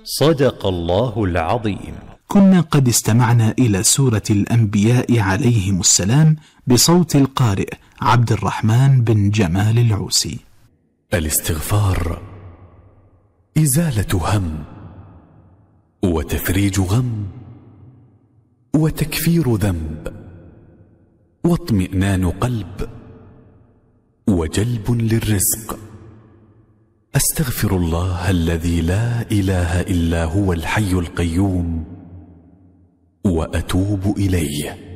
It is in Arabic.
صدق الله العظيم. كنا قد استمعنا إلى سورة الأنبياء عليهم السلام بصوت القارئ عبد الرحمن بن جمال العوسي. الاستغفار إزالة هم وتفريج غم وتكفير ذنب واطمئنان قلب وجلب للرزق. أستغفر الله الذي لا إله إلا هو الحي القيوم وأتوب إليه.